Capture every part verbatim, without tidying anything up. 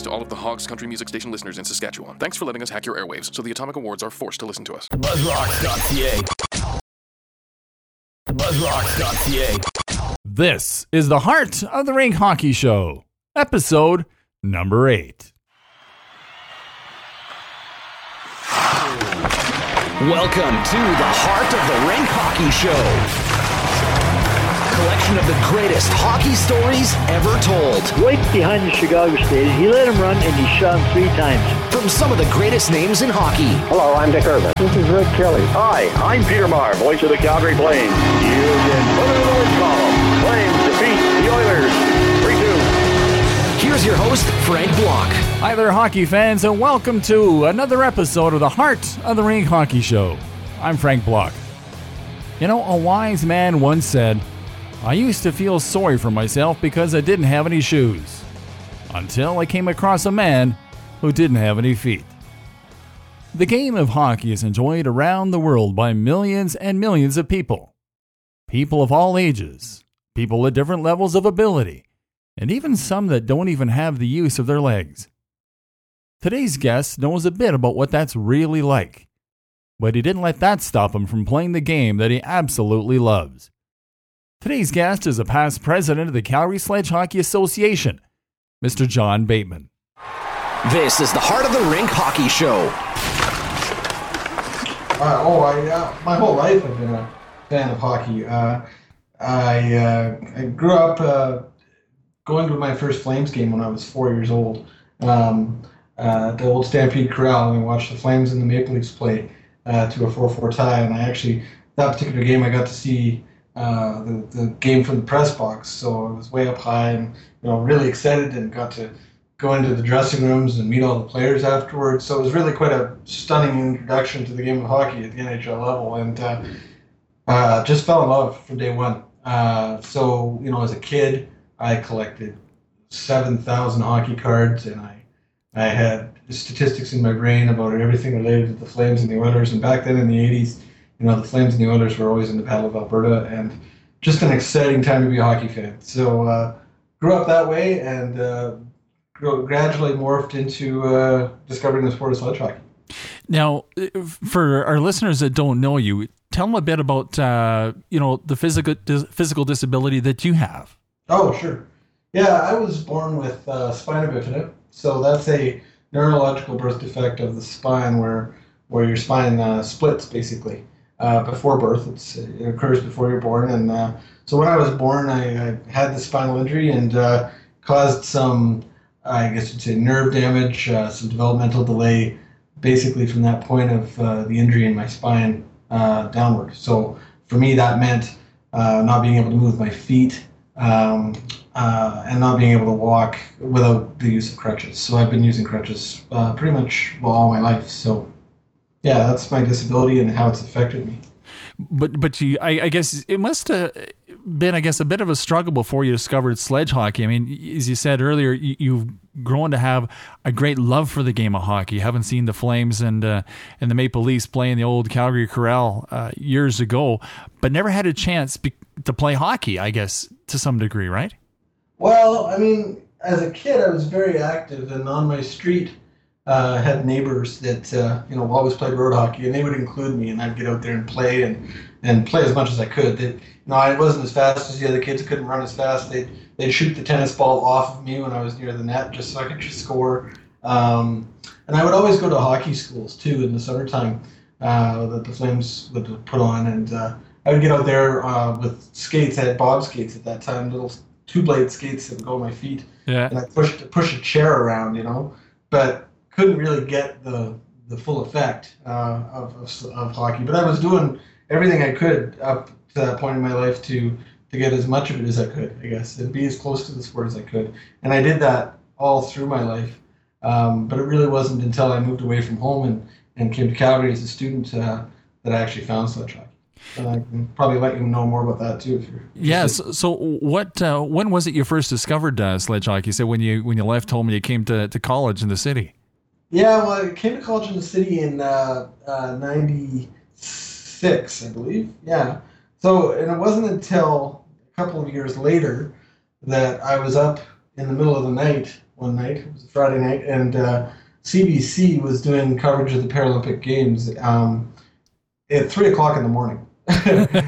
to all of the Hogs Country Music Station listeners in Saskatchewan. Thanks for letting us hack your airwaves so the Atomic Awards are forced to listen to us. Buzzrocks dot c a. Buzzrocks dot c a. This is the Heart of the Rink Hockey Show, episode number eight. Welcome to the Heart of the Rink Hockey Show. Collection of the greatest hockey stories ever told. Right behind the Chicago stage, he let him run and he shot him three times. From some of the greatest names in hockey. Hello, I'm Dick Irvin. This is Rick Kelly. Hi, I'm Peter Marr, voice of the Calgary Flames. You've been put in the win column. Flames defeat the Oilers three two. Here's your host, Frank Block. Hi there, hockey fans, and welcome to another episode of the Heart of the Rink Hockey Show. I'm Frank Block. You know, a wise man once said, I used to feel sorry for myself because I didn't have any shoes, until I came across a man who didn't have any feet. The game of hockey is enjoyed around the world by millions and millions of people. People of all ages, people at different levels of ability, and even some that don't even have the use of their legs. Today's guest knows a bit about what that's really like, but he didn't let that stop him from playing the game that he absolutely loves. Today's guest is a past president of the Calgary Sledge Hockey Association, Mister John Bateman. This is the Heart of the Rink Hockey Show. Uh, oh, I, uh, my whole life I've been a fan of hockey. Uh, I, uh, I grew up uh, going to my first Flames game when I was four years old. Um, uh, the old Stampede Corral, and I watched the Flames and the Maple Leafs play uh, to a four four tie. And I actually, that particular game, I got to see Uh, the, the game from the press box, so I was way up high and you know really excited and got to go into the dressing rooms and meet all the players afterwards. So it was really quite a stunning introduction to the game of hockey at the N H L level, and uh, uh, just fell in love from day one. Uh, so you know, as a kid, I collected seven thousand hockey cards, and I I had statistics in my brain about everything related to the Flames and the Oilers. And back then in the eighties. You know, the Flames and the Oilers were always in the Battle of Alberta, and just an exciting time to be a hockey fan. So, uh, grew up that way and uh, grew, gradually morphed into uh, discovering the sport of sledge hockey. Now, for our listeners that don't know you, tell them a bit about, uh, you know, the physical physical disability that you have. Oh, sure. Yeah, I was born with uh, spina bifida, so that's a neurological birth defect of the spine where, where your spine uh, splits, basically. Uh, before birth. It's, it occurs before you're born. And uh, so when I was born, I, I had the spinal injury and uh, caused some, I guess you'd say, nerve damage, uh, some developmental delay, basically from that point of uh, the injury in my spine uh, downward. So for me, that meant uh, not being able to move my feet um, uh, and not being able to walk without the use of crutches. So I've been using crutches uh, pretty much well, all my life. So yeah, that's my disability and how it's affected me. But but you, I, I guess it must have been, I guess, a bit of a struggle before you discovered sledge hockey. I mean, as you said earlier, you, you've grown to have a great love for the game of hockey. You haven't seen the Flames and uh, and the Maple Leafs play in the old Calgary Corral uh, years ago, but never had a chance be, to play hockey, I guess, to some degree, right? Well, I mean, as a kid, I was very active, and on my street, Uh, had neighbors that uh, you know always played road hockey, and they would include me, and I'd get out there and play and, and play as much as I could. They, you know, I wasn't as fast as the other kids; couldn't run as fast. They'd they'd shoot the tennis ball off of me when I was near the net, just so I could just score. Um, and I would always go to hockey schools too in the summertime uh, that the Flames would put on, and uh, I would get out there uh, with skates. I had bob skates at that time, little two blade skates that would go on my feet, yeah. and I pushed push a chair around, you know, but couldn't really get the the full effect uh, of, of of hockey, but I was doing everything I could up to that point in my life to to get as much of it as I could, I guess, and be as close to the sport as I could. And I did that all through my life, um, but it really wasn't until I moved away from home and, and came to Calgary as a student uh, that I actually found sledge hockey. And I can probably let you know more about that too. If you're yeah. So, so what? Uh, when was it you first discovered uh, sledge hockey? So when you when you left home and you came to, to college in the city. Yeah, well, I came to college in the city in uh, uh, ninety-six, I believe. Yeah. So, and it wasn't until a couple of years later that I was up in the middle of the night one night. It was a Friday night, and uh, C B C was doing coverage of the Paralympic Games um, at three o'clock in the morning. um,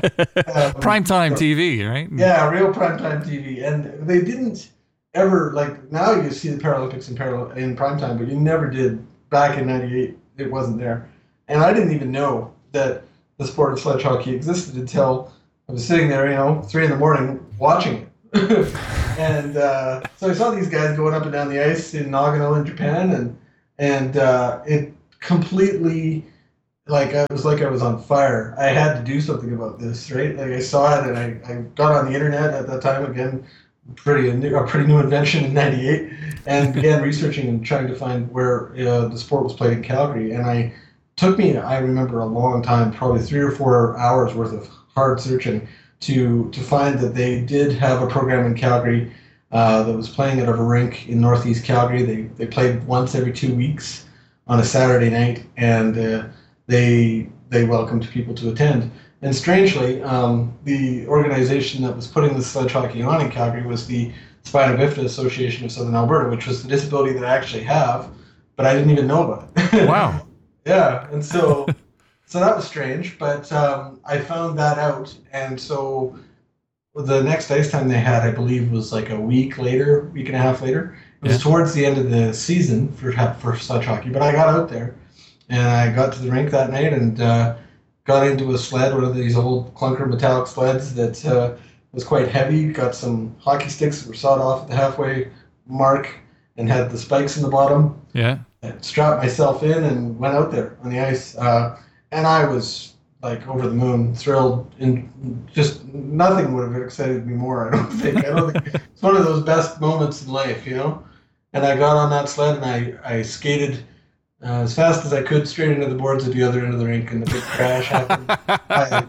Primetime so, T V, right? Yeah, real primetime T V. And they didn't ever, like, now you see the Paralympics in, Paral- in primetime, but you never did back in ninety-eight. It wasn't there. And I didn't even know that the sport of sledge hockey existed until I was sitting there, you know, three in the morning watching it. and uh, so I saw these guys going up and down the ice in Nagano in Japan, and, and uh, it completely... Like, I was like I was on fire. I had to do something about this, right? Like, I saw it, and I, I got on the internet at that time, again, pretty a, new, a pretty new invention in ninety-eight, and began researching and trying to find where uh, the sport was played in Calgary. And I took me, I remember, a long time, probably three or four hours worth of hard searching to to find that they did have a program in Calgary uh, that was playing at a rink in Northeast Calgary. They, they played once every two weeks on a Saturday night, and... Uh, They they welcomed people to attend. And strangely, um, the organization that was putting the sledge hockey on in Calgary was the Spina Bifida Association of Southern Alberta, which was the disability that I actually have, but I didn't even know about it. Wow. Yeah, and so so that was strange, but um, I found that out, and so the next ice time they had, I believe, was like a week later, week and a half later. It was yeah. towards the end of the season for for sledge hockey, but I got out there. And I got to the rink that night and uh, got into a sled, one of these old clunker metallic sleds that uh, was quite heavy. Got some hockey sticks that were sawed off at the halfway mark and had the spikes in the bottom. Yeah. I strapped myself in and went out there on the ice. Uh, and I was like over the moon, thrilled, and just nothing would have excited me more, I don't think. I don't think it's one of those best moments in life, you know? And I got on that sled and I, I skated Uh, as fast as I could, straight into the boards at the other end of the rink, and the big crash happened. I,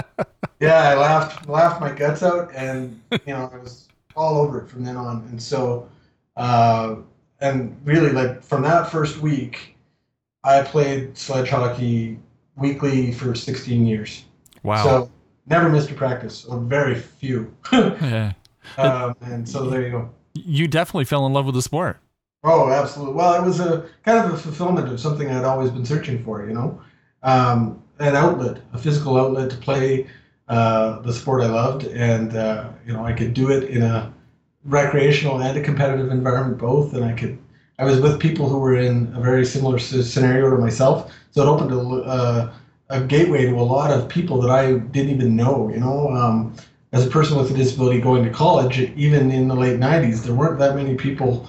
yeah, I laughed, laughed my guts out, and you know, I was all over it from then on. And so, uh, and really, like from that first week, I played sledge hockey weekly for sixteen years. Wow! So never missed a practice, or very few. Yeah. Um, and so there you go. You definitely fell in love with the sport. Oh, absolutely. Well, it was a kind of a fulfillment of something I'd always been searching for, you know, um, an outlet, a physical outlet to play uh, the sport I loved. And, uh, you know, I could do it in a recreational and a competitive environment, both. And I could, I was with people who were in a very similar scenario to myself. So it opened a, uh, a gateway to a lot of people that I didn't even know, you know. Um, as a person with a disability going to college, even in the late nineties, there weren't that many people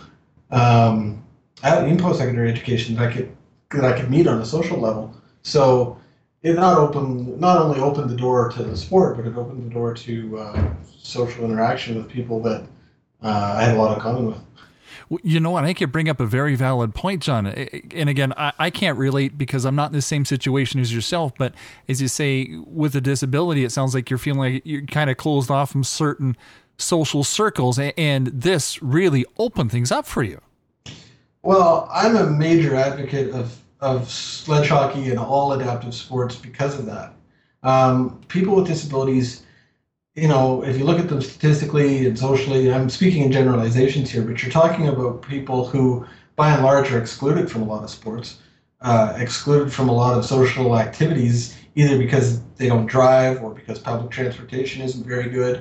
Um, in post-secondary education that I could that I could meet on a social level. So it not opened not only opened the door to the sport, but it opened the door to uh, social interaction with people that uh, I had a lot in common with. You know what? I think you bring up a very valid point, John. And again, I, I can't relate because I'm not in the same situation as yourself. But as you say, with a disability, it sounds like you're feeling like you're kind of closed off from certain social circles, and this really opened things up for you. Well, I'm a major advocate of, of sledge hockey and all adaptive sports because of that. Um, people with disabilities, you know, if you look at them statistically and socially, I'm speaking in generalizations here, but you're talking about people who, by and large, are excluded from a lot of sports, uh, excluded from a lot of social activities, either because they don't drive or because public transportation isn't very good,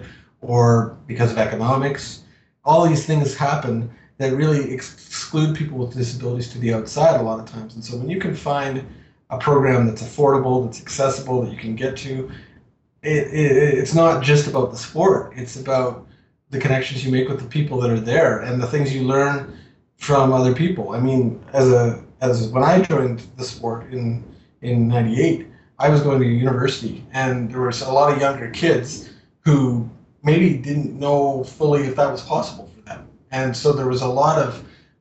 or because of economics. All these things happen that really exclude people with disabilities to the outside a lot of times. And so when you can find a program that's affordable, that's accessible, that you can get to, it, it, it's not just about the sport. It's about the connections you make with the people that are there and the things you learn from other people. I mean, as a as when I joined the sport in in ninety-eight, I was going to university, and there was a lot of younger kids who maybe didn't know fully if that was possible for them. And so there was a lot of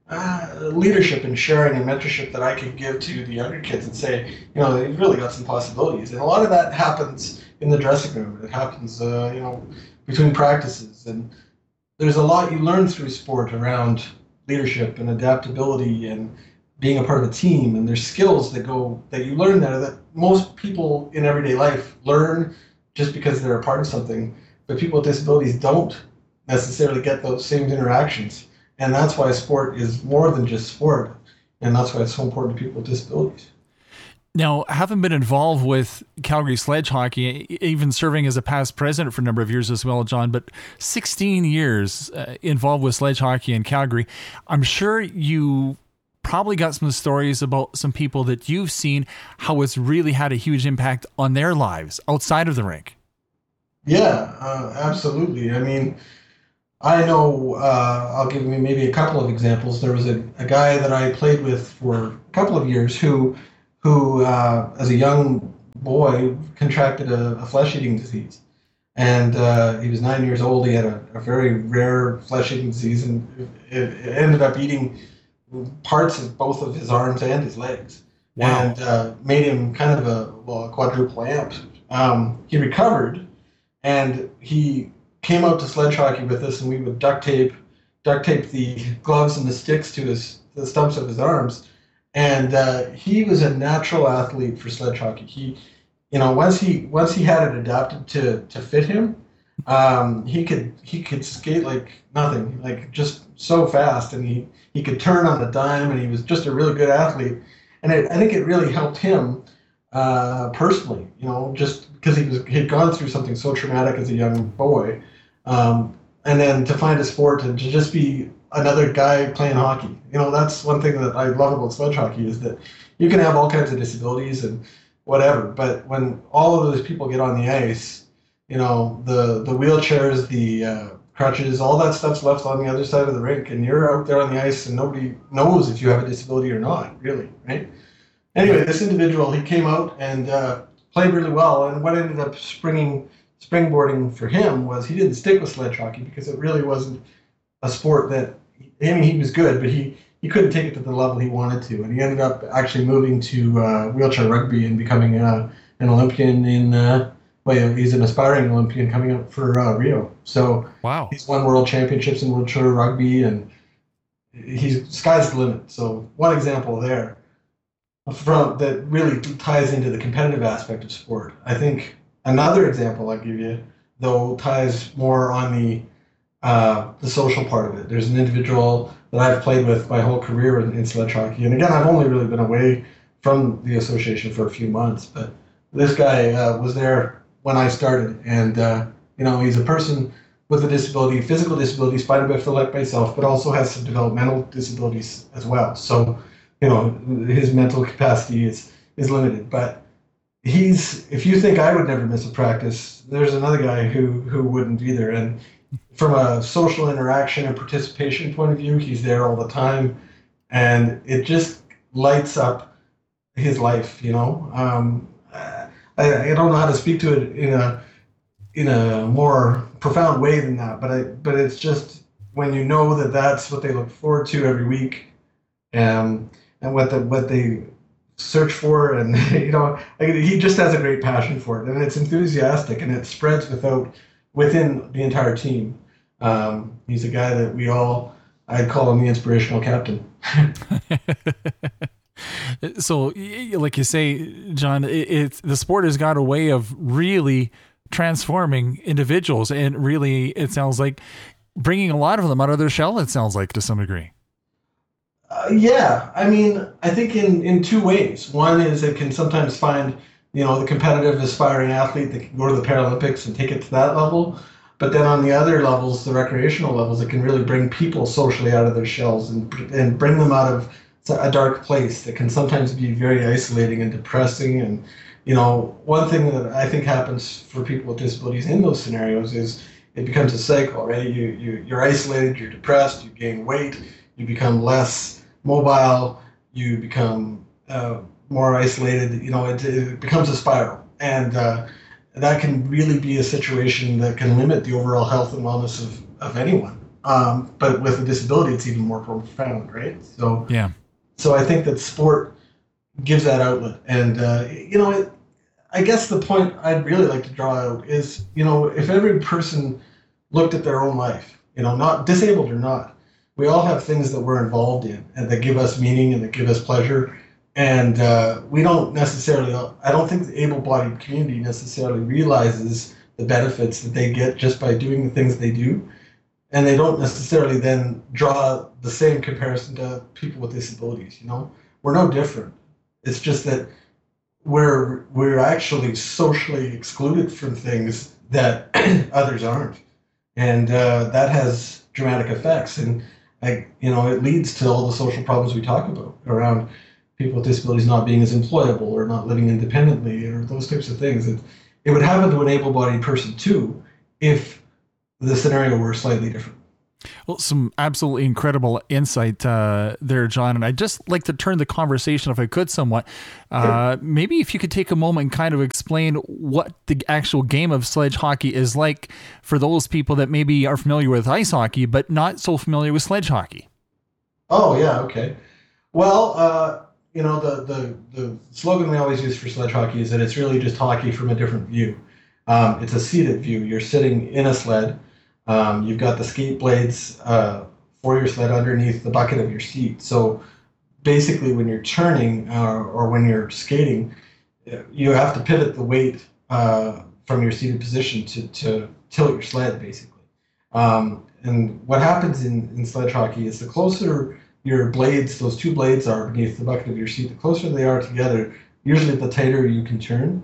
uh, leadership and sharing and mentorship that I could give to the younger kids and say, you know, they've really got some possibilities. And a lot of that happens in the dressing room. It happens, uh, you know, between practices. And there's a lot you learn through sport around leadership and adaptability and being a part of a team. And there's skills that go that you learn there that most people in everyday life learn just because they're a part of something. But people with disabilities don't necessarily get those same interactions. And that's why sport is more than just sport. And that's why it's so important to people with disabilities. Now, having been involved with Calgary Sledge Hockey, even serving as a past president for a number of years as well, John, but sixteen years uh, involved with sledge hockey in Calgary, I'm sure you probably got some stories about some people that you've seen, how it's really had a huge impact on their lives outside of the rink. Yeah, uh, absolutely. I mean, I know, uh, I'll give you maybe a couple of examples. There was a, a guy that I played with for a couple of years who, who uh, as a young boy, contracted a, a flesh-eating disease. And uh, he was nine years old. He had a, a very rare flesh-eating disease, and it, it ended up eating parts of both of his arms and his legs. Wow. And uh, made him kind of a, well, a quadruple amp. Um, he recovered, and he came out to sledge hockey with us, and we would duct tape, duct tape the gloves and the sticks to his the stumps of his arms. And uh, he was a natural athlete for sledge hockey. He, you know, once he once he had it adapted to to fit him, um, he could he could skate like nothing, like just so fast, and he he could turn on the dime, and he was just a really good athlete. And it, I think it really helped him uh, personally, you know, just because he was he'd gone through something so traumatic as a young boy. Um, and then to find a sport and to just be another guy playing hockey. You know, that's one thing that I love about sledge hockey is that you can have all kinds of disabilities and whatever, but when all of those people get on the ice, you know, the, the wheelchairs, the uh, crutches, all that stuff's left on the other side of the rink, and you're out there on the ice and nobody knows if you have a disability or not, really, right? Anyway, this individual, he came out and uh, played really well, and what ended up springing springboarding for him was he didn't stick with sledge hockey because it really wasn't a sport that, I mean, he was good, but he, he couldn't take it to the level he wanted to. And he ended up actually moving to uh, wheelchair rugby and becoming uh, an Olympian in, uh, well, he's an aspiring Olympian coming up for uh, Rio. So wow. He's won world championships in wheelchair rugby, and he's sky's the limit. So one example there from that really ties into the competitive aspect of sport. I think another example I'll give you, though, ties more on the uh, the social part of it. There's an individual that I've played with my whole career in, in sledge hockey. And again, I've only really been away from the association for a few months, but this guy uh, was there when I started. And, uh, you know, he's a person with a disability, physical disability, spina bifida like myself, but also has some developmental disabilities as well. So, you know, his mental capacity is, is limited. But he's, if you think I would never miss a practice, there's another guy who, who wouldn't either. And from a social interaction and participation point of view, he's there all the time, and it just lights up his life, you know. Um, I, I don't know how to speak to it in a in a more profound way than that, but I, but it's just when you know that that's what they look forward to every week, um, and what the what they search for, and you know, he just has a great passion for it, and it's enthusiastic, and it spreads without within the entire team. Um, he's a guy that we all, I'd call him the inspirational captain. So, like you say, John, it, it the sport has got a way of really transforming individuals, and really, it sounds like bringing a lot of them out of their shell. It sounds like to some degree. Uh, yeah, I mean, I think in, in two ways. One is it can sometimes find, you know, the competitive aspiring athlete that can go to the Paralympics and take it to that level. But then on the other levels, the recreational levels, it can really bring people socially out of their shells and and bring them out of a dark place that can sometimes be very isolating and depressing. And, you know, one thing that I think happens for people with disabilities in those scenarios is it becomes a cycle, right? You, you, you're isolated, you're depressed, you gain weight, you become less mobile, you become uh, more isolated, you know, it, it becomes a spiral. And uh, that can really be a situation that can limit the overall health and wellness of, of anyone. Um, but with a disability, it's even more profound, right? So, yeah. So I think that sport gives that outlet. And, uh, you know, it, I guess the point I'd really like to draw out is, you know, if every person looked at their own life, you know, not disabled or not, we all have things that we're involved in and that give us meaning and that give us pleasure. And uh, we don't necessarily, I don't think the able-bodied community necessarily realizes the benefits that they get just by doing the things they do. and they don't necessarily then draw the same comparison to people with disabilities. You know, we're no different. It's just that we're we're actually socially excluded from things that others aren't, and uh, that has dramatic effects. And I, you know, it leads to all the social problems we talk about around people with disabilities not being as employable or not living independently or those types of things. It, it would happen to an able-bodied person too if the scenario were slightly different. Well, some absolutely incredible insight uh, there, John. And I'd just like to turn the conversation, if I could, somewhat. Uh, maybe if you could take a moment and kind of explain what the actual game of sledge hockey is like for those people that maybe are familiar with ice hockey, but not so familiar with sledge hockey. Oh, yeah, okay. Well, uh, you know, the, the, the slogan we always use for sledge hockey is that it's really just hockey from a different view. Um, it's a seated view. You're sitting in a sled. Um, you've got the skate blades uh, for your sled underneath the bucket of your seat. So basically when you're turning uh, or when you're skating, you have to pivot the weight uh, from your seated position to, to tilt your sled, basically. Um, and what happens in, in sledge hockey is the closer your blades, those two blades are beneath the bucket of your seat, the closer they are together, usually the tighter you can turn.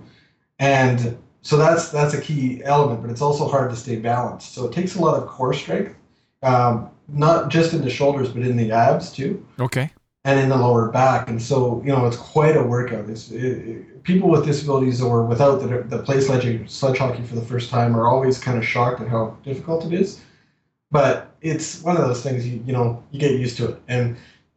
And so that's that's a key element, but it's also hard to stay balanced. So it takes a lot of core strength, um, not just in the shoulders, but in the abs too. Okay. And in the lower back. And so, you know, it's quite a workout. It's, it, it, people with disabilities or without that that play sledge, sledge hockey for the first time are always kind of shocked at how difficult it is. But it's one of those things, you, you know, you get used to it. And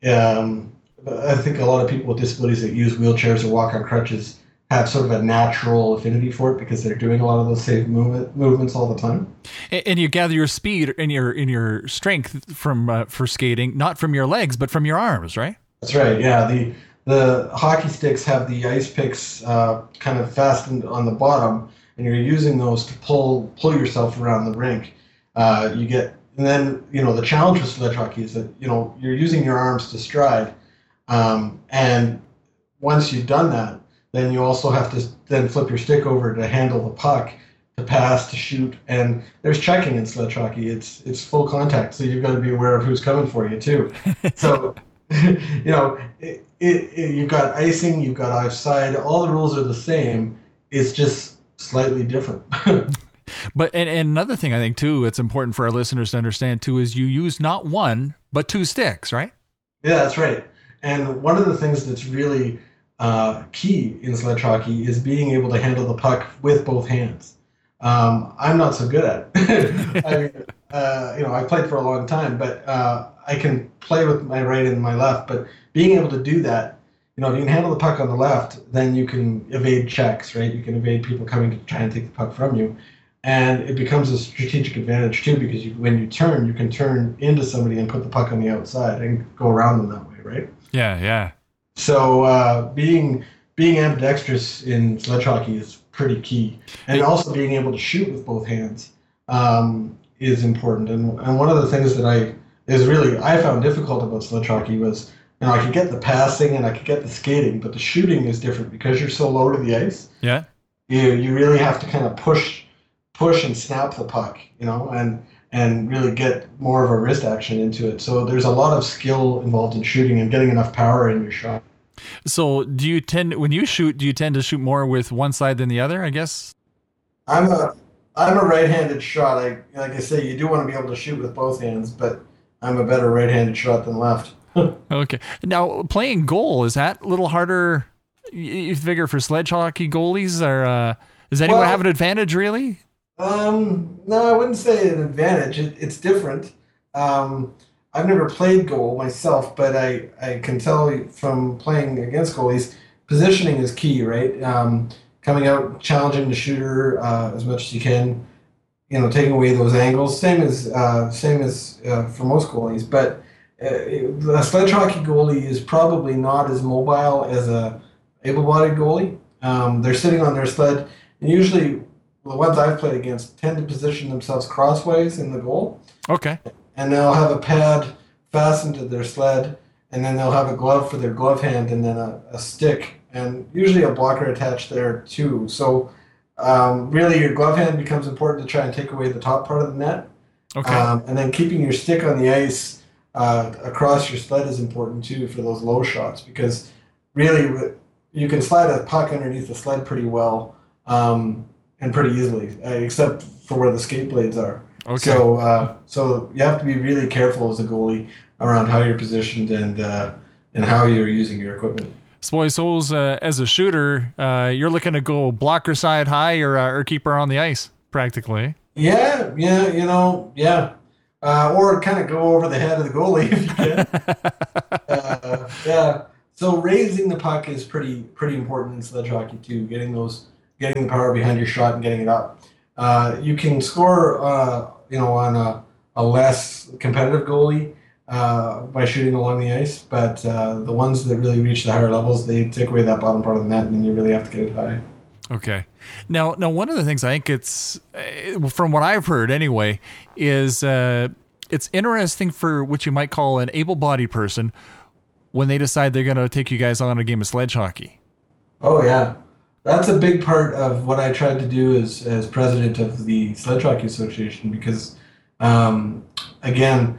um, I think a lot of people with disabilities that use wheelchairs or walk on crutches have sort of a natural affinity for it because they're doing a lot of those same movement, movements all the time. And, and you gather your speed and your in your strength from uh, for skating, not from your legs, but from your arms, right? That's right. Yeah. The the hockey sticks have the ice picks uh, kind of fastened on the bottom, and you're using those to pull pull yourself around the rink. Uh, you get, and then you know the challenge with sledge hockey is that you know you're using your arms to stride, um, and once you've done that, then you also have to then flip your stick over to handle the puck, to pass, to shoot, and there's checking in sledge hockey. It's it's full contact, so you've got to be aware of who's coming for you too. So, you know, it, it, it, you've got icing, you've got offside. All the rules are the same. It's just slightly different. But and, and another thing I think too, it's important for our listeners to understand too, is you use not one but two sticks, right? Yeah, that's right. And one of the things that's really uh, key in sledge hockey is being able to handle the puck with both hands. Um, I'm not so good at it. I mean, uh, you know, I played for a long time, but uh, I can play with my right and my left. But being able to do that, you know, if you can handle the puck on the left, then you can evade checks, right? You can evade people coming to try and take the puck from you. And it becomes a strategic advantage too, because you, when you turn, you can turn into somebody and put the puck on the outside and go around them that way, right? Yeah, yeah. So uh, being being ambidextrous in sledge hockey is pretty key, and also being able to shoot with both hands um, is important. And and one of the things that I is really I found difficult about sledge hockey was, you know, I could get the passing and I could get the skating, but the shooting is different because you're so low to the ice. Yeah. You you really have to kind of push. push and snap the puck, you know, and and really get more of a wrist action into it. So there's a lot of skill involved in shooting and getting enough power in your shot. So do you tend, when you shoot, do you tend to shoot more with one side than the other, I guess? I'm a I'm a right-handed shot. I, like I say, you do want to be able to shoot with both hands, but I'm a better right-handed shot than left. Okay. Now, playing goal, is that a little harder, you figure, for sledge hockey goalies? Or uh, does anyone well, have an advantage, really? Um, no, I wouldn't say an advantage. It, it's different. Um, I've never played goal myself, but I, I can tell from playing against goalies, positioning is key, right? Um, coming out, challenging the shooter uh, as much as you can, you know, taking away those angles. Same as uh, same as uh, for most goalies, but uh, a sledge hockey goalie is probably not as mobile as a able-bodied goalie. Um, they're sitting on their sled, and usually the ones I've played against tend to position themselves crossways in the goal. Okay. And they'll have a pad fastened to their sled, and then they'll have a glove for their glove hand, and then a, a stick, and usually a blocker attached there too. So um, really your glove hand becomes important to try and take away the top part of the net. Okay. Um, and then keeping your stick on the ice uh, across your sled is important too for those low shots, because really you can slide a puck underneath the sled pretty well um, and pretty easily, uh, except for where the skate blades are. Okay. So, uh, so you have to be really careful as a goalie around how you're positioned and uh, and how you're using your equipment. So, I suppose uh, as a shooter, uh, you're looking to go blocker side high or uh, or keeper on the ice, practically. Yeah, yeah, you know, yeah. Uh, or kind of go over the head of the goalie if you can. uh, yeah. So raising the puck is pretty pretty important in sledge hockey too. Getting those, getting the power behind your shot and getting it up. Uh, you can score, uh, you know, on a, a less competitive goalie uh, by shooting along the ice, but uh, the ones that really reach the higher levels, they take away that bottom part of the net, and then you really have to get it high. Okay. Now, now one of the things I think it's, uh, from what I've heard anyway, is uh, it's interesting for what you might call an able-bodied person when they decide they're going to take you guys on a game of sledge hockey. Oh, yeah. That's a big part of what I tried to do as, as president of the Sledge Hockey Association, because, um, again,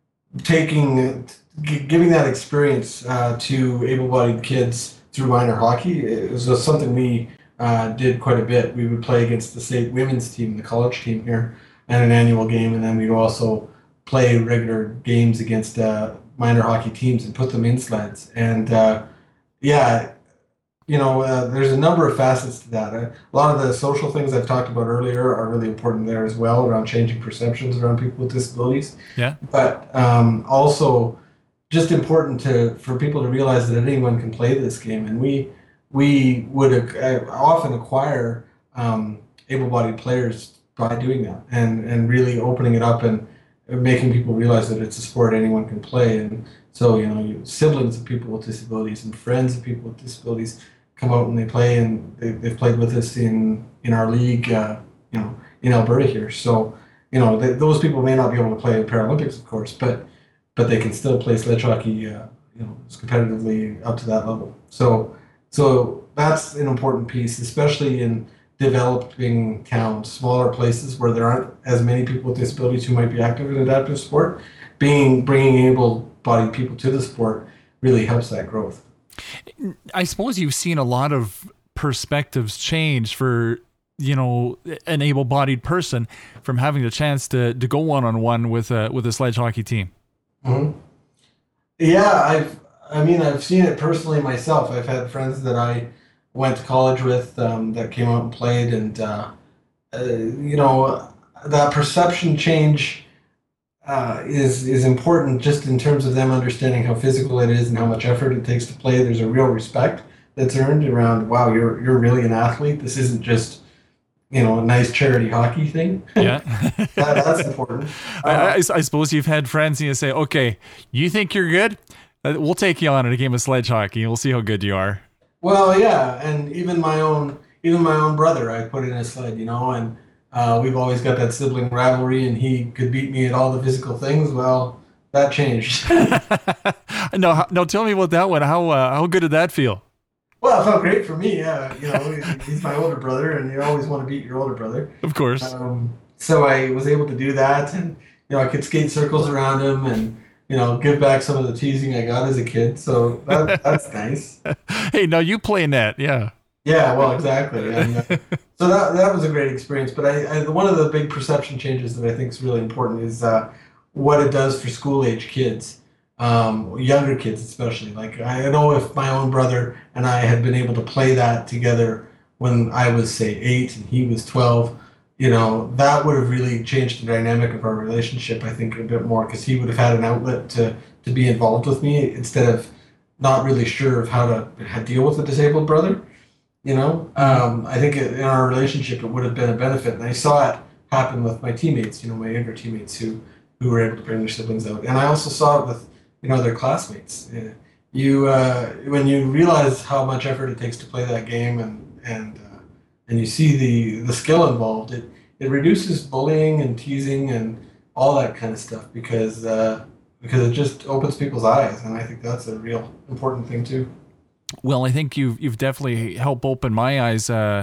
taking, g- giving that experience uh, to able-bodied kids through minor hockey is was something we uh, did quite a bit. We would play against the state women's team, the college team here, at an annual game, and then we'd also play regular games against uh, minor hockey teams and put them in sleds. And, uh, yeah, you know, uh, there's a number of facets to that. Uh, a lot of the social things I've talked about earlier are really important there as well, around changing perceptions around people with disabilities. Yeah. But um, also just important to for people to realize that anyone can play this game. And we we would uh, often acquire um, able-bodied players by doing that and, and really opening it up and making people realize that it's a sport anyone can play. And so, you know, you, siblings of people with disabilities and friends of people with disabilities come out and they play, and they, they've played with us in, in our league, uh, you know, in Alberta here. So, you know, they, those people may not be able to play in Paralympics, of course, but but they can still play sledge hockey, uh, you know, competitively up to that level. So, so that's an important piece, especially in developing towns, smaller places where there aren't as many people with disabilities who might be active in adaptive sport. Being bringing able-bodied people to the sport really helps that growth. I suppose you've seen a lot of perspectives change for, you know, an able-bodied person from having the chance to, to go one-on-one with a, with a sledge hockey team. Mm-hmm. Yeah, I've, I mean, I've seen it personally myself. I've had friends that I went to college with um, that came out and played, and, uh, uh, you know, that perception change Uh, is is important just in terms of them understanding how physical it is and how much effort it takes to play. There's a real respect that's earned around, wow, you're you're really an athlete. This isn't just, you know, a nice charity hockey thing. Yeah. that, that's important. Uh, I, I, I suppose you've had friends and you say, okay, you think you're good? Uh, We'll take you on in a game of sledge hockey and we'll see how good you are. Well, yeah, and even my own even my own brother, I put in a sled, you know, and Uh, we've always got that sibling rivalry, and he could beat me at all the physical things. Well, that changed. no, no, tell me about that one. How uh, how good did that feel? Well, it felt great for me. Yeah, you know, he's my older brother, and you always want to beat your older brother. Of course. Um, so I was able to do that, and you know, I could skate circles around him, and you know, give back some of the teasing I got as a kid. So that, that's nice. Hey, now you play net, yeah. Yeah, well, exactly. And, uh, so that that was a great experience. But I, I, one of the big perception changes that I think is really important is uh, what it does for school-age kids, um, younger kids especially. Like, I know if my own brother and I had been able to play that together when I was, say, eight and he was twelve, you know, that would have really changed the dynamic of our relationship, I think, a bit more, because he would have had an outlet to, to be involved with me instead of not really sure of how to how to deal with a disabled brother. You know, um, I think it, in our relationship, it would have been a benefit. And I saw it happen with my teammates, you know, my younger teammates who, who were able to bring their siblings out. And I also saw it with, you know, their classmates. You, uh, when you realize how much effort it takes to play that game and, and, uh, and you see the, the skill involved, it, it reduces bullying and teasing and all that kind of stuff because, uh, because it just opens people's eyes. And I think that's a real important thing too. Well, I think you've you've definitely helped open my eyes uh,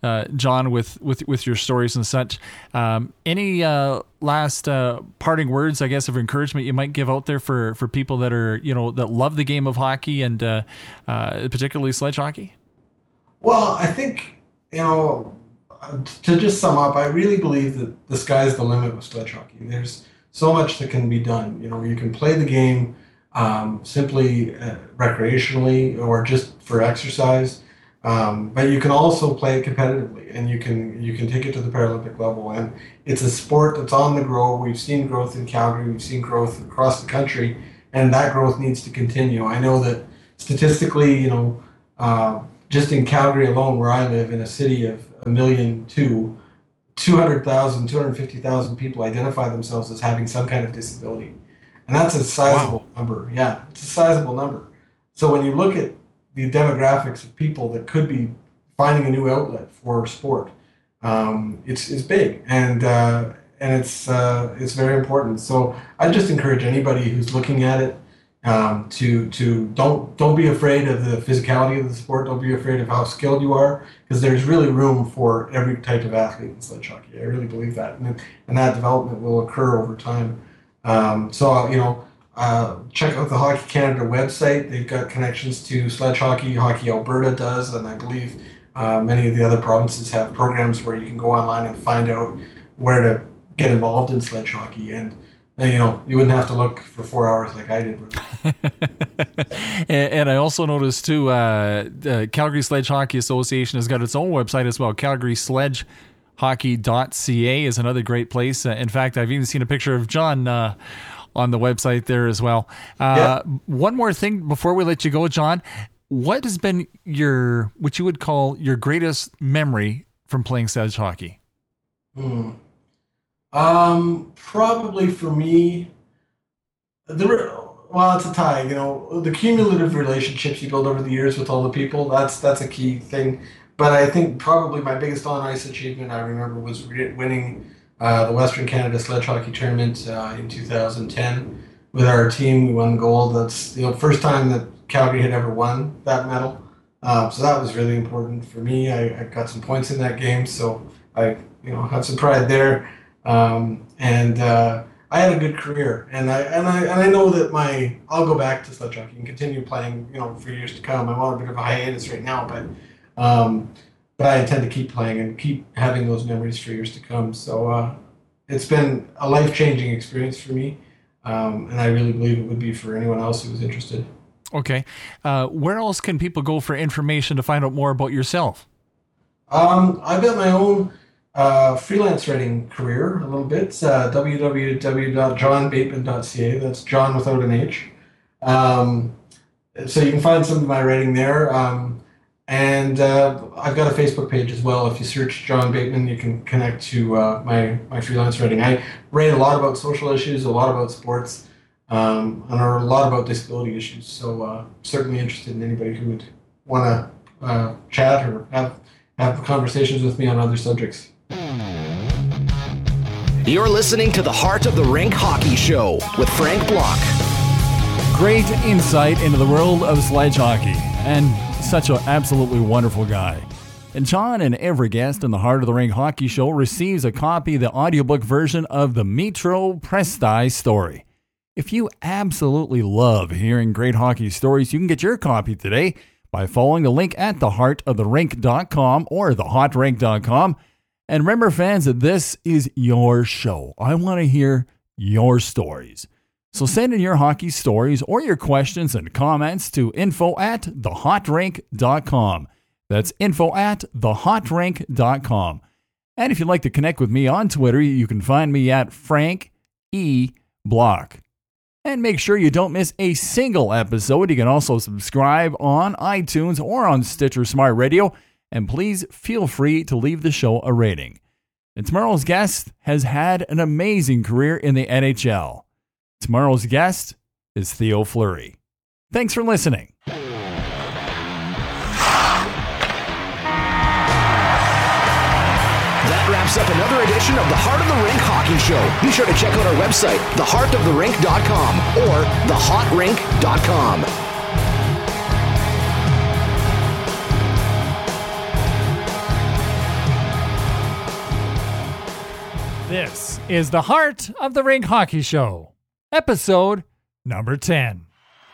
uh, John, with, with, with your stories and such. Um, any uh, last uh, parting words, I guess, of encouragement you might give out there for, for people that are, you know, that love the game of hockey and uh, uh, particularly sledge hockey? Well, I think, you know, to just sum up, I really believe that the sky's the limit with sledge hockey. There's so much that can be done. You know, you can play the game um, simply uh, recreationally or just for exercise, um, but you can also play it competitively, and you can you can take it to the Paralympic level. And it's a sport that's on the grow. We've seen growth in Calgary. We've seen growth across the country, and that growth needs to continue. I know that statistically, you know, uh, just in Calgary alone, where I live, in a city of a million two, two hundred thousand, two hundred fifty thousand people identify themselves as having some kind of disability. And that's a sizable wow. number. Yeah, it's a sizable number. So when you look at the demographics of people that could be finding a new outlet for sport, um, it's it's big, and uh, and it's uh, it's very important. So I just encourage anybody who's looking at it um, to to don't don't be afraid of the physicality of the sport. Don't be afraid of how skilled you are, because there's really room for every type of athlete in sledge hockey. I really believe that, and and that development will occur over time. Um, so, you know, uh, check out the Hockey Canada website. They've got connections to sledge hockey. Hockey Alberta does, and I believe uh, many of the other provinces have programs where you can go online and find out where to get involved in sledge hockey. And, you know, you wouldn't have to look for four hours like I did. and, and I also noticed, too, uh, the Calgary Sledge Hockey Association has got its own website as well, Calgary Sledge hockey dot c a is another great place. Uh, in fact, I've even seen a picture of John uh, on the website there as well. Uh, yeah. One more thing before we let you go, John. What has been your, what you would call your greatest memory from playing sledge hockey? Hmm. Um, probably for me, the well, it's a tie. You know, the cumulative relationships you build over the years with all the people. That's that's a key thing. But I think probably my biggest on-ice achievement I remember was winning uh, the Western Canada Sledge Hockey Tournament uh, in two thousand ten with our team. We won gold. That's the you know, first time that Calgary had ever won that medal. Uh, so that was really important for me. I, I got some points in that game, so I you know had some pride there. Um, and uh, I had a good career, and I and I and I know that my I'll go back to sledge hockey and continue playing you know for years to come. I'm on a bit of a hiatus right now, but. Um, but I intend to keep playing and keep having those memories for years to come. So uh, it's been a life-changing experience for me, um, and I really believe it would be for anyone else who was interested. Okay. Uh, where else can people go for information to find out more about yourself? Um, I've got my own uh, freelance writing career a little bit, uh, w w w dot john bateman dot c a. That's John without an H. Um, so you can find some of my writing there. Um, And uh, I've got a Facebook page as well. If you search John Bateman, you can connect to uh, my, my freelance writing. I write a lot about social issues, a lot about sports, um, and a lot about disability issues. So uh, certainly interested in anybody who would want to uh, chat or have, have conversations with me on other subjects. You're listening to the Heart of the Rink Hockey Show with Frank Block. Great insight into the world of sledge hockey, and such an absolutely wonderful guy. And John and every guest in the Heart of the Rink Hockey Show receives a copy of the audiobook version of the Metro Presti story. If you absolutely love hearing great hockey stories, you can get your copy today by following the link at the heart of the rink dot com or the hot rink dot com. And remember, fans, that this is your show. I want to hear your stories. So send in your hockey stories or your questions and comments to info at the hot rink dot com. That's info at the hot rink dot com. And if you'd like to connect with me on Twitter, you can find me at Frank E. Block. And make sure you don't miss a single episode. You can also subscribe on iTunes or on Stitcher Smart Radio. And please feel free to leave the show a rating. And tomorrow's guest has had an amazing career in the N H L. Tomorrow's guest is Theo Fleury. Thanks for listening. That wraps up another edition of the Heart of the Rink Hockey Show. Be sure to check out our website, the heart of the rink dot com or the hot rink dot com. This is the Heart of the Rink Hockey Show, episode number ten.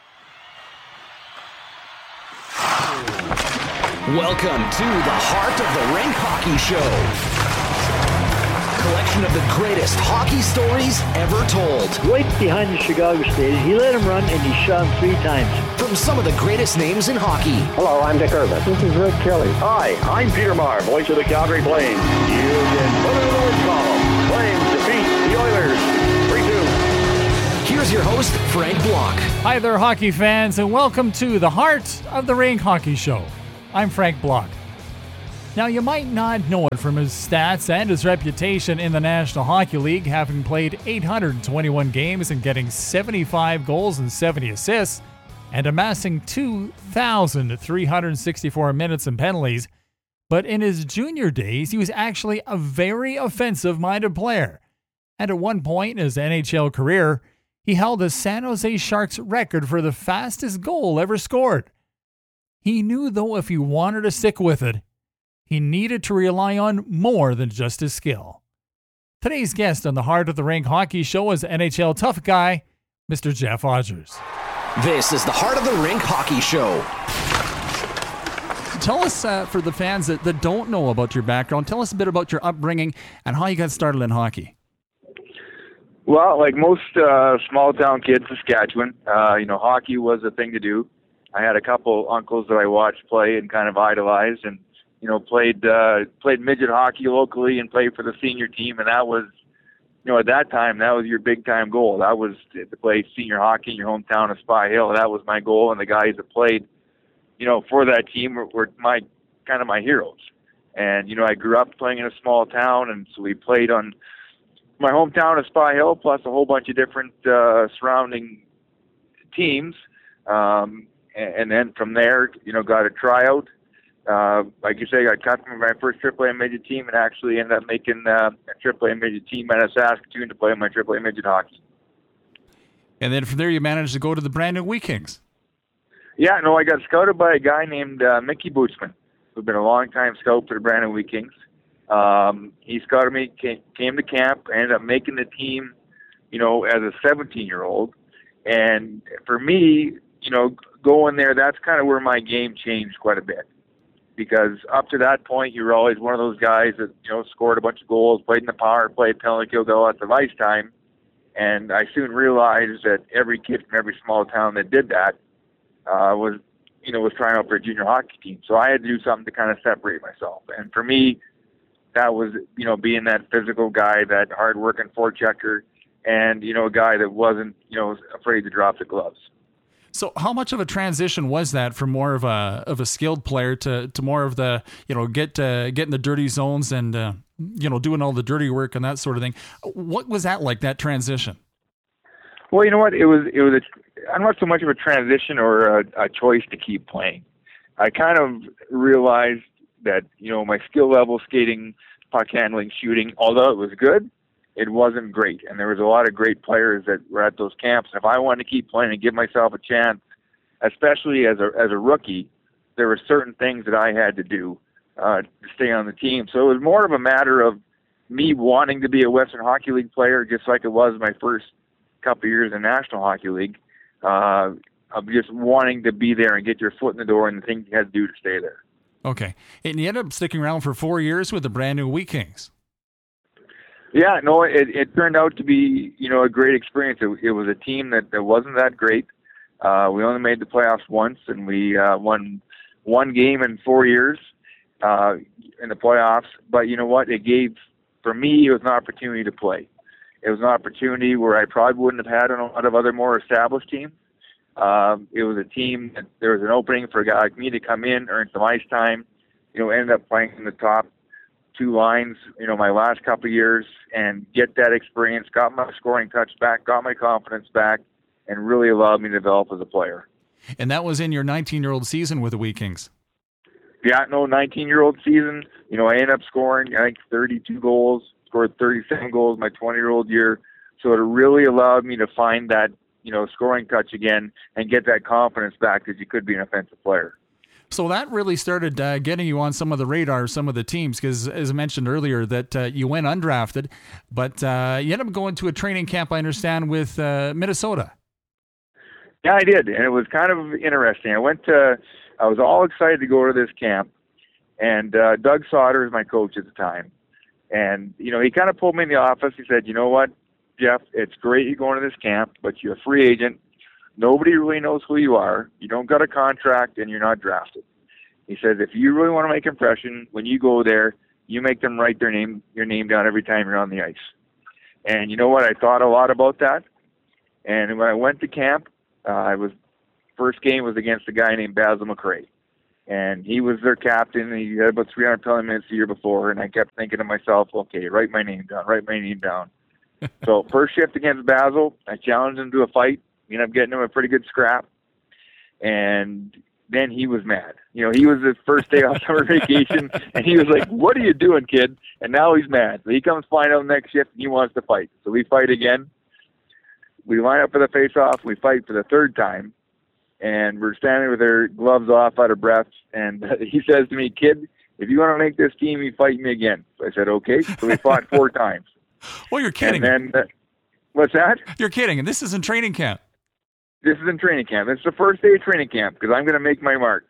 Welcome to the Heart of the Rink Hockey Show. Collection of the greatest hockey stories ever told. Right behind the Chicago stage, he let him run and he shot him three times. From some of the greatest names in hockey. Hello, I'm Dick Irvin. This is Rick Kelly. Hi, I'm Peter Maher, voice of the Calgary Flames. You've been put in the win column. Flames defeat the Oilers three two. Here's your host, Frank Block. Hi there, hockey fans, and welcome to the Heart of the Rink Hockey Show. I'm Frank Block. Now, you might not know it from his stats and his reputation in the National Hockey League, having played eight hundred twenty-one games and getting seventy-five goals and seventy assists, and amassing two thousand three hundred sixty-four minutes and penalties. But in his junior days, he was actually a very offensive-minded player. And at one point in his N H L career, he held the San Jose Sharks record for the fastest goal ever scored. He knew, though, if he wanted to stick with it, he needed to rely on more than just his skill. Today's guest on the Heart of the Rink Hockey Show is N H L tough guy, Mister Jeff Odgers. This is the Heart of the Rink Hockey Show. Tell us, uh, for the fans that, that don't know about your background, tell us a bit about your upbringing and how you got started in hockey. Well, like most uh, small-town kids in Saskatchewan, uh, you know, hockey was a thing to do. I had a couple uncles that I watched play and kind of idolized, and you know, played uh, played midget hockey locally and played for the senior team, and that was, you know, at that time, that was your big-time goal. That was to play senior hockey in your hometown of Spy Hill. That was my goal, and the guys that played, you know, for that team were, were my kind of my heroes. And, you know, I grew up playing in a small town, and so we played on my hometown of Spy Hill, plus a whole bunch of different uh, surrounding teams. Um, and, and then from there, you know, got a tryout. Uh, like you say, I cut from my first triple A midget team and actually ended up making uh, a triple A midget team out of Saskatoon to play my triple A midget hockey. And then from there, you managed to go to the Brandon Wheat Kings. Yeah, no, I got scouted by a guy named uh, Mickey Bootsman, who'd been a long-time scout for the Brandon Wheat Kings. Um, he scouted me, came, came to camp, ended up making the team, you know, as a seventeen-year-old. And for me, you know, going there, that's kind of where my game changed quite a bit. Because up to that point, you were always one of those guys that, you know, scored a bunch of goals, played in the power play, penalty kill, got lots of ice time. And I soon realized that every kid from every small town that did that uh, was, you know, was trying out for a junior hockey team. So I had to do something to kind of separate myself. And for me, that was, you know, being that physical guy, that hard-working forechecker, and, you know, a guy that wasn't, you know, afraid to drop the gloves. So how much of a transition was that from more of a of a skilled player to, to more of the, you know, get uh, get in the dirty zones and, uh, you know, doing all the dirty work and that sort of thing? What was that like, that transition? Well, you know what? It was, it was a, not so much of a transition or a, a choice to keep playing. I kind of realized that, you know, my skill level, skating, puck handling, shooting, although it was good, it wasn't great. And there was a lot of great players that were at those camps. And if I wanted to keep playing and give myself a chance, especially as a as a rookie, there were certain things that I had to do uh, to stay on the team. So it was more of a matter of me wanting to be a Western Hockey League player, just like it was my first couple of years in National Hockey League, uh, of just wanting to be there and get your foot in the door and the things you had to do to stay there. Okay. And you ended up sticking around for four years with the Brandon Wheat Kings. Yeah, no, it, it turned out to be, you know, a great experience. It, it was a team that, that wasn't that great. Uh, we only made the playoffs once, and we uh, won one game in four years uh, in the playoffs. But you know what? It gave, for me, it was an opportunity to play. It was an opportunity where I probably wouldn't have had on a lot of other more established teams. Um, it was a team that there was an opening for a guy like me to come in, earn some ice time, you know, ended up playing in the top two lines, you know, my last couple of years, and get that experience, got my scoring touch back, got my confidence back, and really allowed me to develop as a player. And that was in your nineteen-year-old season with the Wheat Kings. Yeah, no, nineteen-year-old season. You know, I ended up scoring, I think, thirty-two goals, scored thirty-seven goals my twenty-year-old year. So it really allowed me to find that, you know, scoring touch again and get that confidence back that you could be an offensive player. So that really started uh, getting you on some of the radar, some of the teams, because as I mentioned earlier, that uh, you went undrafted, but uh, you ended up going to a training camp, I understand, with uh, Minnesota. Yeah, I did, and it was kind of interesting. I went to, I was all excited to go to this camp, and uh, Doug Sauter was my coach at the time. And, you know, he kind of pulled me in the office. He said, you know what, Jeff, it's great you're going to this camp, but you're a free agent. Nobody really knows who you are. You don't got a contract, and you're not drafted. He says, if you really want to make impression, when you go there, you make them write their name, your name down every time you're on the ice. And you know what? I thought a lot about that. And when I went to camp, uh, I was first game was against a guy named Basil McRae. And he was their captain. He had about three hundred penalty minutes the year before. And I kept thinking to myself, okay, write my name down, write my name down. So first shift against Basil, I challenged him to a fight. Ended up getting him a pretty good scrap. And then he was mad. You know, he was his first day off summer vacation, and he was like, what are you doing, kid? And now he's mad. So he comes flying out next shift, and he wants to fight. So we fight again. We line up for the face-off. We fight for the third time. And we're standing with our gloves off, out of breath. And he says to me, kid, if you want to make this team, you fight me again. So I said, okay. So we fought four times. Well, you're kidding. And then, uh, what's that? You're kidding. And this is in training camp. This is in training camp. It's the first day of training camp because I'm going to make my mark.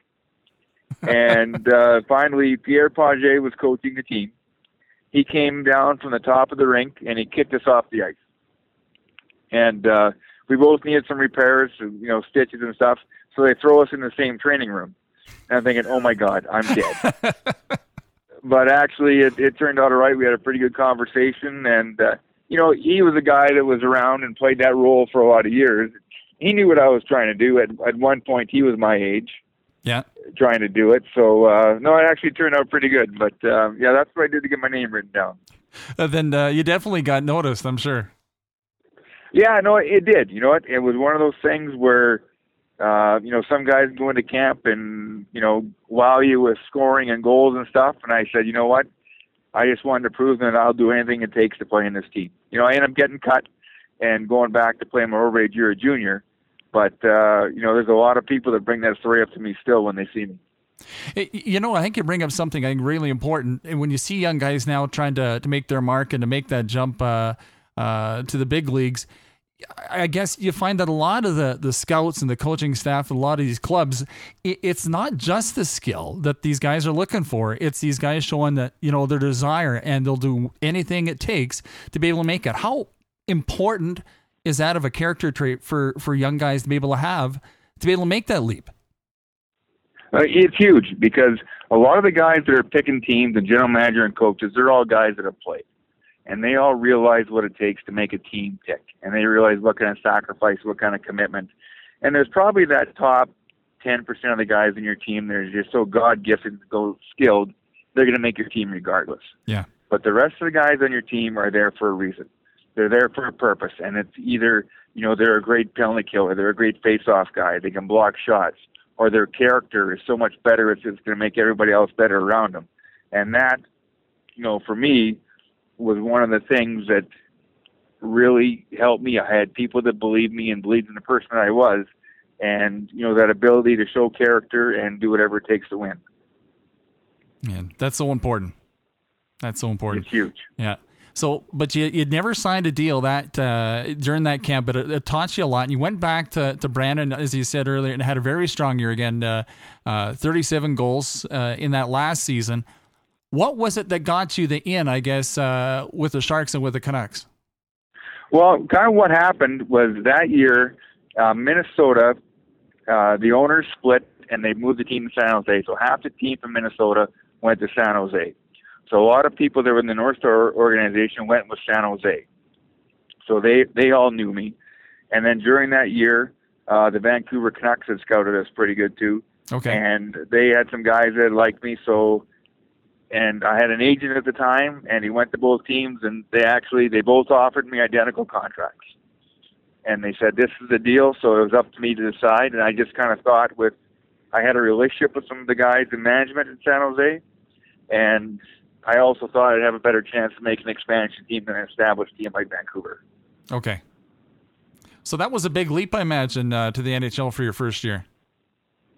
And uh, finally, Pierre Pagé was coaching the team. He came down from the top of the rink, and he kicked us off the ice. And uh, we both needed some repairs, you know, stitches and stuff. So they throw us in the same training room. And I'm thinking, oh, my God, I'm dead. But actually, it, it turned out all right. We had a pretty good conversation. And, uh, you know, he was a guy that was around and played that role for a lot of years. He knew what I was trying to do. At, at one point, he was my age. Yeah. Trying to do it. So, uh, no, it actually turned out pretty good. But, uh, yeah, that's what I did to get my name written down. Uh, then uh, you definitely got noticed, I'm sure. Yeah, no, it did. You know what? It was one of those things where, uh, you know, some guys go into camp and, you know, wow you with scoring and goals and stuff. And I said, you know what? I just wanted to prove that I'll do anything it takes to play in this team. You know, I ended up getting cut and going back to play my overage year a junior. But, uh, you know, there's a lot of people that bring that story up to me still when they see me. You know, I think you bring up something I think really important. And when you see young guys now trying to, to make their mark and to make that jump uh, uh, to the big leagues, I guess you find that a lot of the, the scouts and the coaching staff, a lot of these clubs, it, it's not just the skill that these guys are looking for. It's these guys showing that, you know, their desire, and they'll do anything it takes to be able to make it. How important is that of a character trait for, for young guys to be able to have, to be able to make that leap? Uh, it's huge because a lot of the guys that are picking teams, the general manager and coaches, they're all guys that have played. And they all realize what it takes to make a team tick. And they realize what kind of sacrifice, what kind of commitment. And there's probably that top ten percent of the guys in your team that are just so God-gifted, so skilled, they're going to make your team regardless. Yeah. But the rest of the guys on your team are there for a reason. They're there for a purpose. And it's either, you know, they're a great penalty killer, they're a great face-off guy, they can block shots, or their character is so much better it's just going to make everybody else better around them. And that, you know, for me, was one of the things that really helped me. I had people that believed me and believed in the person that I was, and, you know, that ability to show character and do whatever it takes to win. Yeah, that's so important. That's so important. It's huge. Yeah. So, but you, you'd never signed a deal that uh, during that camp, but it, it taught you a lot. And you went back to, to Brandon, as you said earlier, and had a very strong year again, uh, uh, thirty-seven goals uh, in that last season. What was it that got you the in, I guess, uh, with the Sharks and with the Canucks? Well, kind of what happened was that year, uh, Minnesota, uh, the owners split, and they moved the team to San Jose. So half the team from Minnesota went to San Jose. So a lot of people that were in the North Star organization went with San Jose. So they, they all knew me. And then during that year, uh, the Vancouver Canucks had scouted us pretty good too. Okay. And they had some guys that liked me. So, and I had an agent at the time, and he went to both teams, and they actually, they both offered me identical contracts. And they said, this is the deal. So it was up to me to decide. And I just kind of thought with, I had a relationship with some of the guys in management in San Jose, and I also thought I'd have a better chance to make an expansion team than an established team like Vancouver. Okay. So that was a big leap, I imagine, uh, to the N H L for your first year.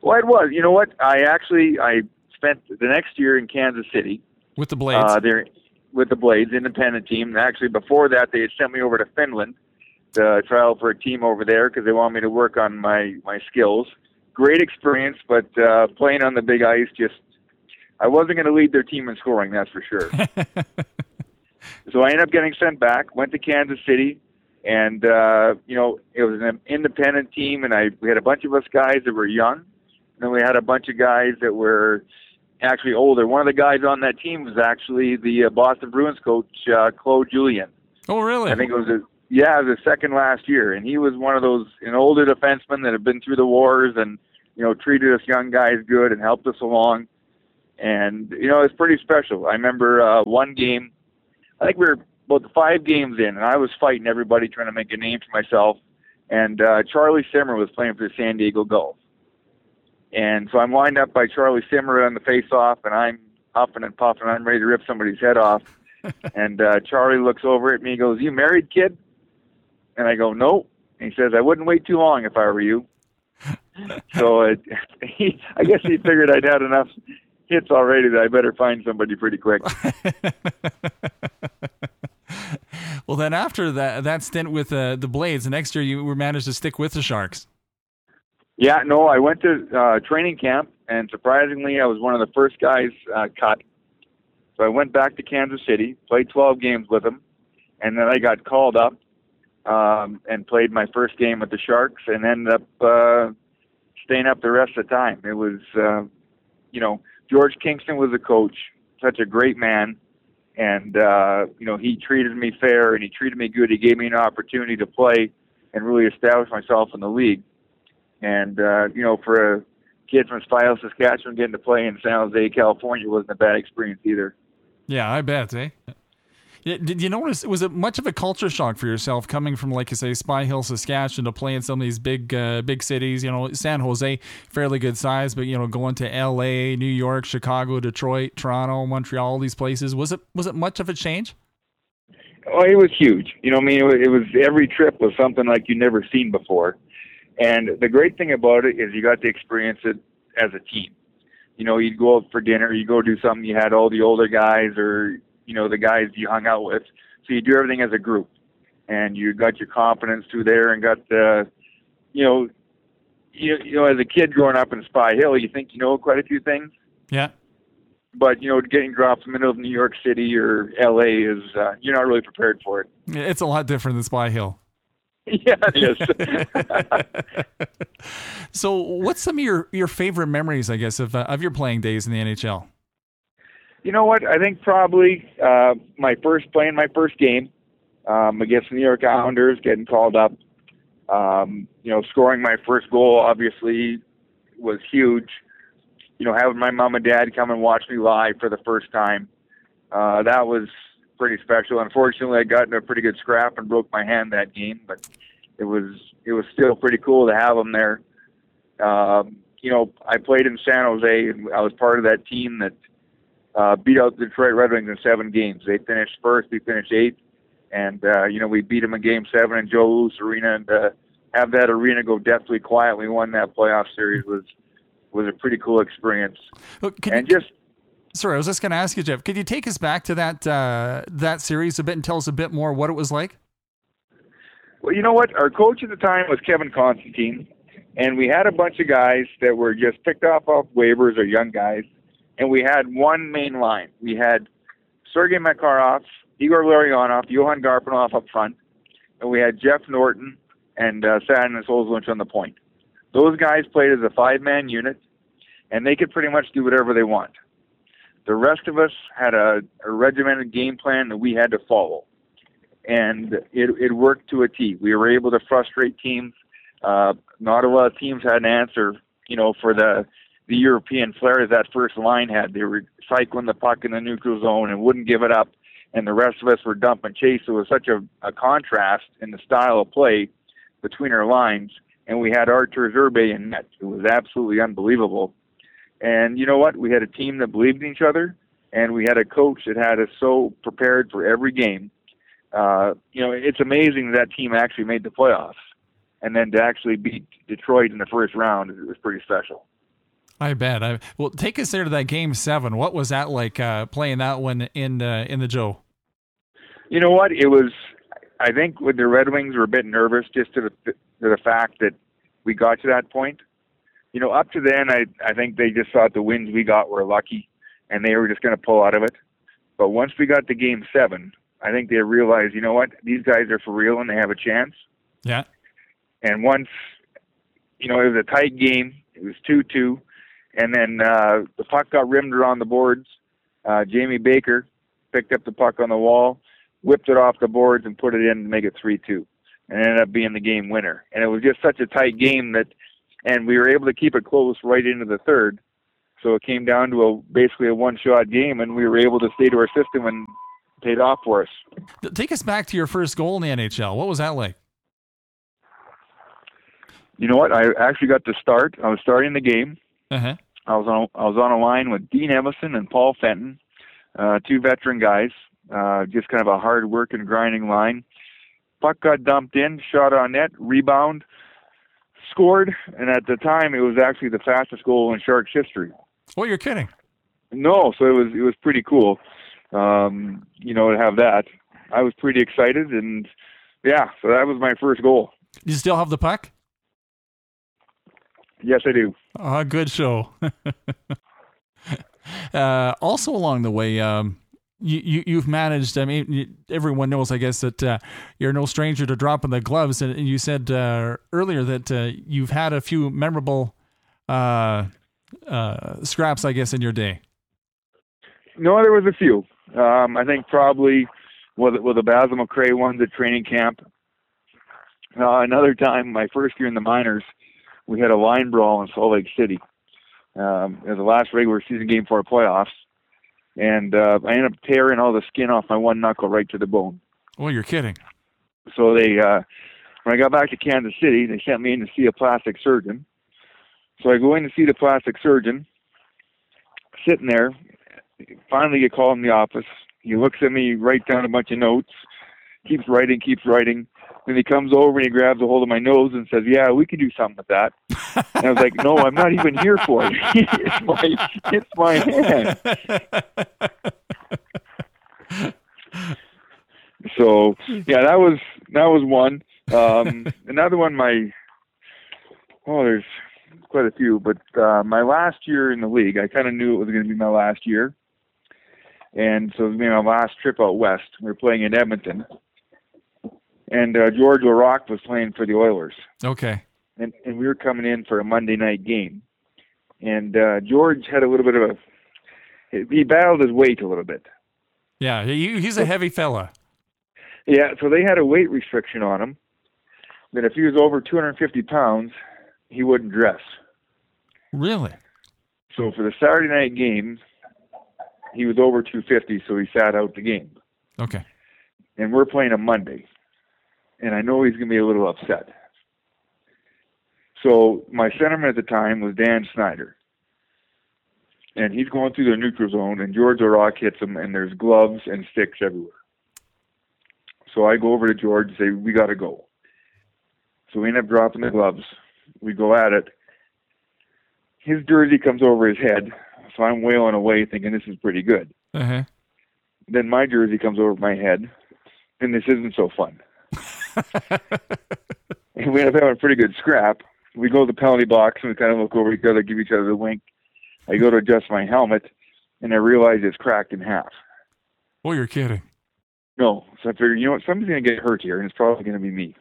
Well, it was. You know what? I actually I spent the next year in Kansas City With the Blades. uh, there with the Blades, independent team. And actually, before that, they had sent me over to Finland to try out for a team over there because they wanted me to work on my my skills. Great experience, but uh, playing on the big ice, just I wasn't going to lead their team in scoring. That's for sure. So I ended up getting sent back. Went to Kansas City. And, uh, you know, it was an independent team, and I we had a bunch of us guys that were young. And then we had a bunch of guys that were actually older. One of the guys on that team was actually the uh, Boston Bruins coach, uh, Claude Julien. Oh, really? I think it was his, yeah, it was his second last year. And he was one of those, an older defenseman that had been through the wars and, you know, treated us young guys good and helped us along. And, you know, it was pretty special. I remember uh, one game, I think we were about five games in, and I was fighting everybody trying to make a name for myself. And uh, Charlie Simmer was playing for the San Diego Gulls. And so I'm lined up by Charlie Simmer on the face-off, and I'm huffing and puffing. I'm ready to rip somebody's head off. And uh, Charlie looks over at me and goes, "You married, kid?" And I go, "No." And he says, "I wouldn't wait too long if I were you." So uh, he, I guess he figured I'd had enough hits already that I better find somebody pretty quick. Well, then after that that stint with uh, the Blades, the next year you were managed to stick with the Sharks. Yeah, no, I went to uh, training camp, and surprisingly, I was one of the first guys uh, cut. So I went back to Kansas City, played twelve games with them, and then I got called up um, and played my first game with the Sharks, and ended up uh, staying up the rest of the time. It was, uh, you know, George Kingston was the coach, such a great man. And, uh, you know, he treated me fair and he treated me good. He gave me an opportunity to play and really establish myself in the league. And, uh, you know, for a kid from Spy Hill, Saskatchewan, getting to play in San Jose, California wasn't a bad experience either. Yeah, I bet, eh? Did you notice, was it much of a culture shock for yourself coming from, like you say, Spy Hill, Saskatchewan to play in some of these big uh, big cities? You know, San Jose, fairly good size, but, you know, going to L A, New York, Chicago, Detroit, Toronto, Montreal, all these places. Was it was it much of a change? Oh, it was huge. You know, I mean, it was, it was every trip was something like you'd never seen before. And the great thing about it is you got to experience it as a team. You know, you'd go out for dinner, you go do something, you had all the older guys or, you know, the guys you hung out with. So you do everything as a group. And you got your confidence through there and got the, you know, you, you know, as a kid growing up in Spy Hill, you think you know quite a few things. Yeah. But, you know, getting dropped in the middle of New York City or L A is, uh, you're not really prepared for it. It's a lot different than Spy Hill. Yeah, it is. So what's some of your, your favorite memories, I guess, of, uh, of your playing days in the N H L? You know what? I think probably uh, my first playing my first game um, against the New York Islanders, getting called up. Um, you know, scoring my first goal obviously was huge. You know, having my mom and dad come and watch me live for the first time, uh, that was pretty special. Unfortunately, I got in a pretty good scrap and broke my hand that game, but it was it was still pretty cool to have them there. Um, you know, I played in San Jose, and I was part of that team that Uh, beat out the Detroit Red Wings in seven games. They finished first, we finished eighth, and uh, you know we beat them in Game Seven in Joe Louis Arena, and uh, have that arena go deathly quietly won that playoff series was was a pretty cool experience. Look, and you, just sorry, I was just going to ask you, Jeff. Could you take us back to that uh, that series a bit and tell us a bit more what it was like? Well, you know what? Our coach at the time was Kevin Constantine, and we had a bunch of guys that were just picked off off waivers or young guys. And we had one main line. We had Sergei Makarov, Igor Larionov, Johan Garpenov up front, and we had Jeff Norton and uh, Sadness Olswich on the point. Those guys played as a five-man unit, and they could pretty much do whatever they want. The rest of us had a, a regimented game plan that we had to follow, and it, it worked to a T. We were able to frustrate teams. Uh, not a lot of teams had an answer, you know, for the the European flair that first line had. They were cycling the puck in the neutral zone and wouldn't give it up, and the rest of us were dump and chase. So it was such a, a contrast in the style of play between our lines, and we had Artur Zerbe in net. It was absolutely unbelievable. And you know what? We had a team that believed in each other, and we had a coach that had us so prepared for every game. Uh, you know, it's amazing that team actually made the playoffs, and then to actually beat Detroit in the first round, it was pretty special. I bet. I, well, take us there to that game seven. What was that like uh, playing that one in uh, in the Joe? You know what? It was, I think with the Red Wings were a bit nervous just to the, to the fact that we got to that point. You know, up to then, I, I think they just thought the wins we got were lucky and they were just going to pull out of it. But once we got to game seven, I think they realized, you know what, these guys are for real and they have a chance. Yeah. And once, you know, it was a tight game. It was two two. And then uh, the puck got rimmed around the boards. Uh, Jamie Baker picked up the puck on the wall, whipped it off the boards, and put it in to make it three two. And it ended up being the game winner. And it was just such a tight game that, and we were able to keep it close right into the third. So it came down to a basically a one-shot game, and we were able to stay to our system and paid off for us. Take us back to your first goal in the N H L. What was that like? You know what? I actually got to start. I was starting the game. Uh-huh. I was on I was on a line with Dean Emerson and Paul Fenton, uh, two veteran guys, uh, just kind of a hard working, grinding line. Puck got dumped in, shot on net, rebound, scored, and at the time it was actually the fastest goal in Sharks history. Oh, you're kidding. No, so it was it was pretty cool, um, you know, to have that. I was pretty excited, and yeah, so that was my first goal. You still have the puck? Yes, I do. Uh, good show. uh, also along the way, um, you, you, you've managed, I mean, you, everyone knows, I guess, that uh, you're no stranger to dropping the gloves. And you said uh, earlier that uh, you've had a few memorable uh, uh, scraps, I guess, in your day. No, there was a few. Um, I think probably with, with the Basil McRae ones at training camp. Uh, another time, my first year in the minors, we had a line brawl in Salt Lake City. Um, it was the last regular season game for our playoffs. And uh, I ended up tearing all the skin off my one knuckle right to the bone. Oh, you're kidding. So they, uh, when I got back to Kansas City, they sent me in to see a plastic surgeon. So I go in to see the plastic surgeon, sitting there, finally get called in the office. He looks at me, writes down a bunch of notes, keeps writing, keeps writing. Then he comes over and he grabs a hold of my nose and says, yeah, we can do something with that. And I was like, no, I'm not even here for it. it's my, it's my hand. So, yeah, that was, that was one. Um, another one, my, oh, there's quite a few, but uh, my last year in the league, I kind of knew it was going to be my last year. And so it was my last trip out west. We were playing in Edmonton. And uh, George Laraque was playing for the Oilers. Okay. And and we were coming in for a Monday night game. And uh, George had a little bit of a, he battled his weight a little bit. Yeah, he, he's a heavy fella. Yeah, so they had a weight restriction on him that if he was over two hundred fifty pounds, he wouldn't dress. Really? So for the Saturday night game, he was over two fifty, so he sat out the game. Okay. And we're playing a Monday. And I know he's going to be a little upset. So my centerman at the time was Dan Snyder. And he's going through the neutral zone, and George Laraque hits him, and there's gloves and sticks everywhere. So I go over to George and say, we got to go. So we end up dropping the gloves. We go at it. His jersey comes over his head, so I'm wailing away thinking this is pretty good. Uh-huh. Then my jersey comes over my head, and this isn't so fun. And we end up having a pretty good scrap. We go to the penalty box and we kind of look over each other, give each other the wink. I go to adjust my helmet, and I realize it's cracked in half. Oh, you're kidding. No. So I figured, you know what, somebody's going to get hurt here, and it's probably going to be me.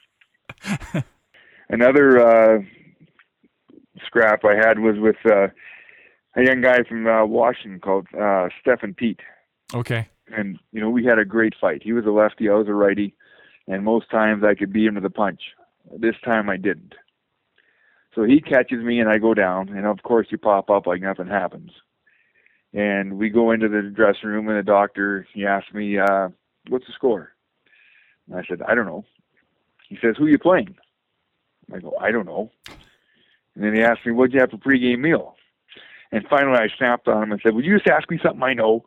Another uh, scrap I had was with uh, a young guy from uh, Washington called uh, Stephen Pete. Okay. And, you know, we had a great fight. He was a lefty, I was a righty. And most times I could beat him to the punch. This time I didn't. So he catches me and I go down. And of course you pop up like nothing happens. And we go into the dressing room and the doctor, he asked me, uh, what's the score? And I said, I don't know. He says, who are you playing? I go, I don't know. And then he asked me, what'd you have for pregame meal? And finally I snapped on him and said, would you just ask me something I know?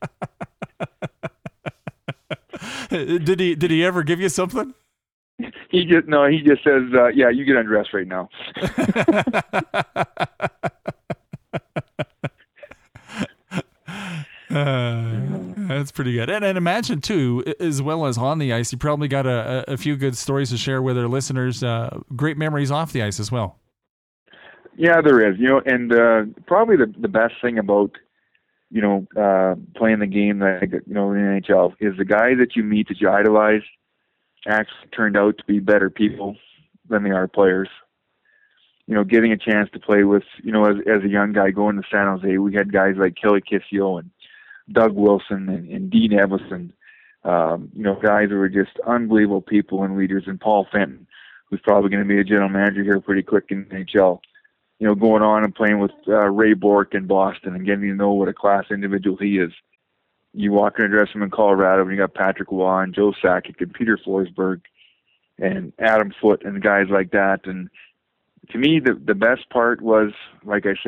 Did he did he ever give you something? He he just no, he just says, uh, "Yeah, you get undressed right now." uh, that's pretty good. And, and imagine too, as well as on the ice, you probably got a, a few good stories to share with our listeners. Uh, great memories off the ice as well. Yeah, there is. You know, and uh, probably the the best thing about you know uh, playing the game that you know in the N H L is the guys that you meet that you idolize actually turned out to be better people than they are players. You know, getting a chance to play with, you know, as, as a young guy going to San Jose, we had guys like Kelly Kissio and Doug Wilson and, and Dean Evison, um, you know, guys who were just unbelievable people and leaders, and Paul Fenton, who's probably going to be a general manager here pretty quick in the N H L. You know, going on and playing with uh, Ray Bourque in Boston and getting to know what a class individual he is. You walk in a dressing room in Colorado and you got Patrick Waugh and Joe Sakic and Peter Forsberg and Adam Foote and guys like that. And to me, the the best part was, like I said,